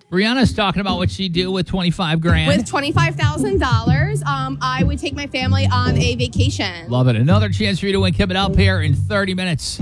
Brianna's talking about what she'd do with $25,000. With $25,000, I would take my family on a vacation. Love it. Another chance for you to win coming up here in 30 minutes.